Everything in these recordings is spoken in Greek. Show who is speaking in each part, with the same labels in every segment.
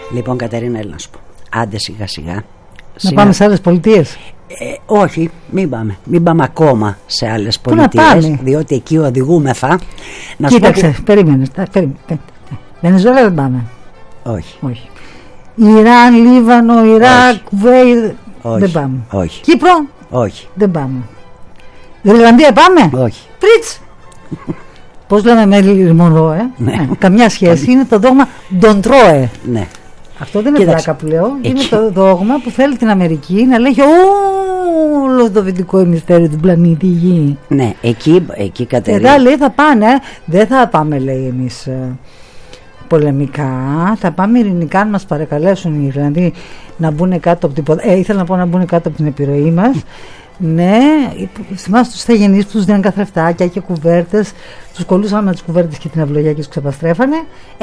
Speaker 1: Λοιπόν, Κατερίνα, έλα να σου πω. Άντε σιγά σιγά.
Speaker 2: Να πάμε σε άλλες πολιτείες.
Speaker 1: Όχι, μην πάμε ακόμα σε άλλες πολιτείες, διότι εκεί οδηγούμεθα.
Speaker 2: Κοίταξε, περίμενε. Βενεζουέλα δεν πάμε.
Speaker 1: Όχι.
Speaker 2: Ιράν, Λίβανο, Ιράκ, Κουβέιτ, δεν πάμε.
Speaker 1: Όχι.
Speaker 2: Κύπρο,
Speaker 1: όχι.
Speaker 2: Δεν πάμε. Γρυλανδία πάμε.
Speaker 1: Όχι.
Speaker 2: Πριτς. Πώς λέμε με λιμονό,
Speaker 1: Ναι.
Speaker 2: Καμιά σχέση. Είναι το δόγμα Don't Troe.
Speaker 1: Ναι.
Speaker 2: Αυτό δεν είναι πλάκα που λέω. Είναι το δόγμα που θέλει την Αμερική να λέγει όλο το δυτικό ημισφαίριο του πλανήτη Γη.
Speaker 1: Ναι, εκεί Κατερίνα.
Speaker 2: Μετά λέει θα πάνε, δεν θα πάμε λέει εμείς πολεμικά, θα πάμε ειρηνικά, αν μας παρακαλέσουν οι Ιρλανδοί να μπουν κάτω από την ήθελα να πω να μπουν κάτω από την επιρροή μας. Ναι, θυμάστε τους θεγενείς που τους δίναν καθρεφτάκια και κουβέρτες, τους κολλούσαμε με τις κουβέρτες και την αυλογιά και τους ξεπαστρέφανε.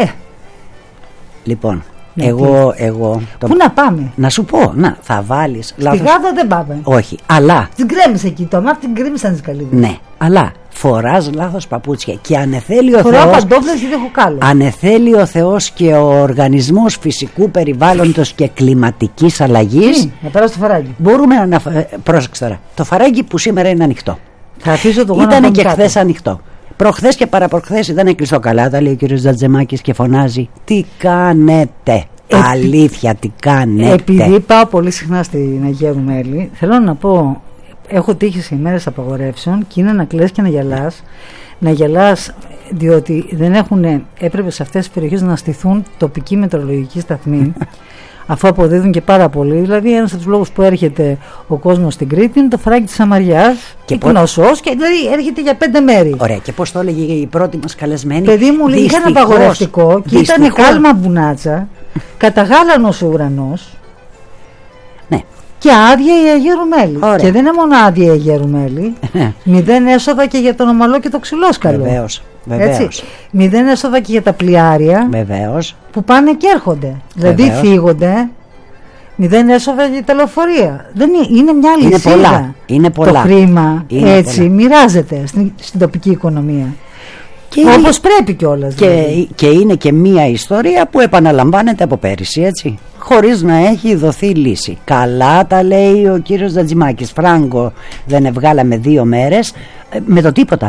Speaker 1: Λοιπόν,
Speaker 2: ναι,
Speaker 1: εγώ
Speaker 2: πού να πάμε?
Speaker 1: Να σου πω, θα βάλεις
Speaker 2: στη Γάζα δεν πάμε.
Speaker 1: Όχι, αλλά
Speaker 2: την κρέμισε εκεί το μάτι, την κρέμισαν τις καλύβες.
Speaker 1: Ναι, αλλά φοράς λάθος παπούτσια και αν θέλει ο
Speaker 2: Φοράω
Speaker 1: Θεός,
Speaker 2: παντόφλες και δεν έχω κάλο.
Speaker 1: αν θέλει ο Θεός και ο οργανισμός φυσικού περιβάλλοντος και κλιματικής αλλαγής,
Speaker 2: να περάσω το φαράγγι.
Speaker 1: Μπορούμε να πρόσεξε τώρα, το φαράγγι που σήμερα είναι ανοιχτό,
Speaker 2: θα αφήσω το
Speaker 1: ήταν και χθες ανοιχτό. Προχθές και παραπροχθές ήταν κλειστό. Καλά τα λέει ο κύριος Τζατζεμάκης και φωνάζει τι κάνετε, αλήθεια τι κάνετε.
Speaker 2: Επειδή πάω πολύ συχνά στην Αγία Μέλη, θέλω να πω, έχω τύχει σε ημέρες απαγορεύσεων και είναι να κλαις και να γελάς διότι δεν έπρεπε σε αυτές τις περιοχές να στηθούν τοπικοί μετεωρολογικοί σταθμοί αφού αποδίδουν και πάρα πολύ. Δηλαδή ένας από τους λόγους που έρχεται ο κόσμος στην Κρήτη είναι το φαράγγι της Σαμαριάς και γνωσός και δηλαδή έρχεται για 5 μέρη.
Speaker 1: Ωραία, και πώς το έλεγε η πρώτη μας καλεσμένη?
Speaker 2: Παιδί μου λέει είχαν απαγορευτικό και ήταν κάλμα μπουνάτσα, καταγάλανος ο ουρανός.
Speaker 1: Ναι.
Speaker 2: Και άδεια η Αγία Ρουμέλη. Και δεν είναι μόνο άδεια η Αγία Ρουμέλη. 0 έσοδα και για τον ομαλό και το ξυλόσκαλο.
Speaker 1: Βεβαίως.
Speaker 2: Έτσι. 0 έσοδα και για τα πλοιάρια.
Speaker 1: Βεβαίως.
Speaker 2: Που πάνε και έρχονται. Δηλαδή φύγονται. 0 έσοδα για τα λεωφορεία. Δεν είναι μια αλυσίδα.
Speaker 1: Είναι πολλά.
Speaker 2: Το χρήμα έτσι πολλά. Μοιράζεται στην τοπική οικονομία. Όπως πρέπει κιόλας.
Speaker 1: Και είναι και μία ιστορία που επαναλαμβάνεται από πέρυσι, έτσι, χωρίς να έχει δοθεί λύση. Καλά τα λέει ο κύριος Τζατζημάκης. Φράγκο δεν βγάλαμε 2 μέρες με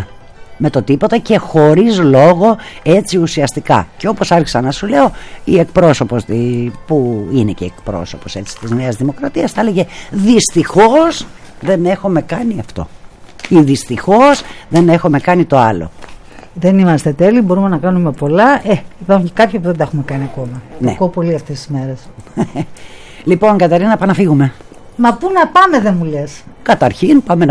Speaker 1: το τίποτα και χωρίς λόγο, έτσι ουσιαστικά. Και όπως άρχισα να σου λέω, η εκπρόσωπος που είναι και εκπρόσωπος έτσι, της Νέας Δημοκρατίας θα έλεγε δυστυχώς δεν έχουμε κάνει αυτό ή δυστυχώς δεν έχουμε κάνει το άλλο.
Speaker 2: Δεν είμαστε τέλειοι, μπορούμε να κάνουμε πολλά. Υπάρχουν και κάποιοι που δεν τα έχουμε κάνει ακόμα.
Speaker 1: Ναι.
Speaker 2: Ακούω πολύ αυτές τις μέρες.
Speaker 1: Λοιπόν, Κατερίνα, πάμε να φύγουμε.
Speaker 2: Μα πού να πάμε δεν μου λες?
Speaker 1: Καταρχήν πάμε